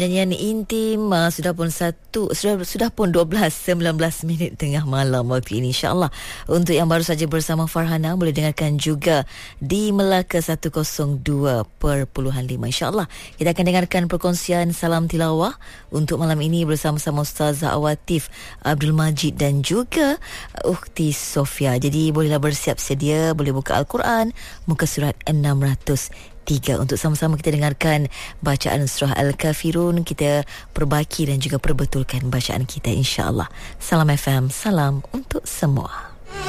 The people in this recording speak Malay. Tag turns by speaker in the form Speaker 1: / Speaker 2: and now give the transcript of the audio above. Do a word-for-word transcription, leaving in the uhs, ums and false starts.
Speaker 1: Nyanyian intim uh, sudah pun satu sudah sudah pun dua belas sembilan belas minit tengah malam waktu ini, insya-Allah. Untuk yang baru saja bersama Farhana, boleh dengarkan juga di Melaka seratus dua perpuluhan lima, insya-Allah. Kita akan dengarkan perkongsian salam tilawah untuk malam ini bersama-sama Ustazah Awatif Abdul Majid dan juga Ukhti Sofia. Jadi bolehlah bersiap sedia, boleh buka Al-Quran muka surat enam ratus tiga untuk sama-sama kita dengarkan bacaan surah Al-Kafirun. Kita perbaiki dan juga perbetulkan bacaan kita, insya-Allah. Salam F M, salam untuk semua.